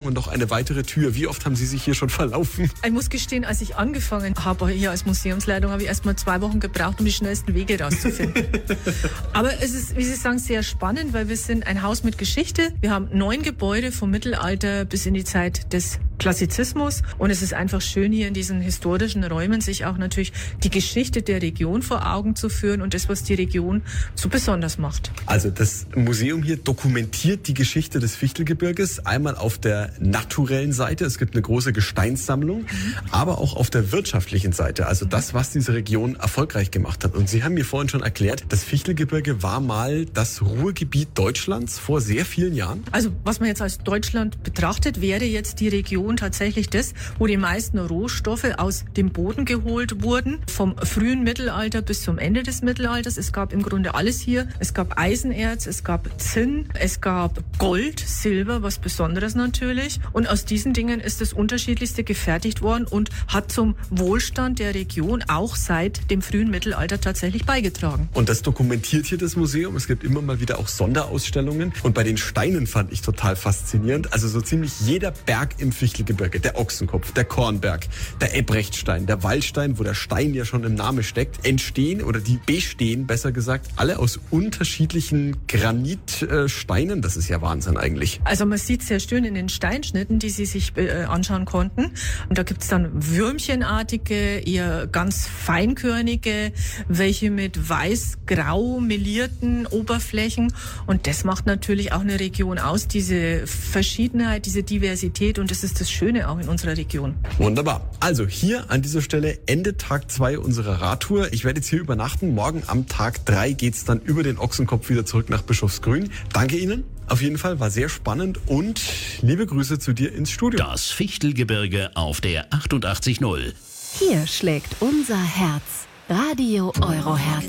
und noch eine weitere Tür. Wie oft haben Sie sich hier schon verlaufen? Ich muss gestehen, als ich angefangen habe hier als Museumsleitung, habe ich erst mal 2 Wochen gebraucht, um die schnellsten Wege rauszufinden. Aber es ist, wie Sie sagen, sehr spannend, weil wir sind ein Haus mit Geschichte. Wir haben 9 Gebäude vom Mittelalter bis in die Zeit des Klassizismus. Und es ist einfach schön, hier in diesen historischen Räumen sich auch natürlich die Geschichte der Region vor Augen zu führen und das, was die Region so besonders macht. Also das Museum hier dokumentiert die Geschichte des Fichtelgebirges. Einmal auf der naturellen Seite. Es gibt eine große Gesteinssammlung, aber auch auf der wirtschaftlichen Seite. Also das, was diese Region erfolgreich gemacht hat. Und Sie haben mir vorhin schon erklärt, das Fichtelgebirge war mal das Ruhrgebiet Deutschlands vor sehr vielen Jahren. Also was man jetzt als Deutschland betrachtet, wäre jetzt die Region tatsächlich das, wo die meisten Rohstoffe aus dem Boden geholt wurden, vom frühen Mittelalter bis zum Ende des Mittelalters. Es gab im Grunde alles hier. Es gab Eisenerz, es gab Zinn, es gab Gold, Silber, was Besonderes natürlich. Und aus diesen Dingen ist das Unterschiedlichste gefertigt worden und hat zum Wohlstand der Region auch seit dem frühen Mittelalter tatsächlich beigetragen. Und das dokumentiert hier das Museum. Es gibt immer mal wieder auch Sonderausstellungen. Und bei den Steinen fand ich total faszinierend. Also so ziemlich jeder Berg im Fichtelgebirge, der Ochsenkopf, der Kornberg, der Ebrechtstein, der Wallstein, wo der Stein ja schon im Namen steckt, entstehen oder die bestehen, besser gesagt, alle aus unterschiedlichen Granitsteinen. Das ist ja Wahnsinn eigentlich. Also man sieht sehr schön in den Steinschnitten, die Sie sich anschauen konnten. Und da gibt's dann würmchenartige, eher ganz feinkörnige, welche mit weiß-grau melierten Oberflächen. Und das macht natürlich auch eine Region aus, diese Verschiedenheit, diese Diversität. Und das ist das Schöne auch in unserer Region. Wunderbar. Also hier an dieser Stelle endet Tag 2 unserer Radtour. Ich werde jetzt hier übernachten. Morgen am Tag 3 geht's dann über den Ochsenkopf wieder zurück nach Bischofsgrün. Danke Ihnen. Auf jeden Fall war sehr spannend und liebe Grüße zu dir ins Studio. Das Fichtelgebirge auf der 88.0. Hier schlägt unser Herz. Radio Euroherz.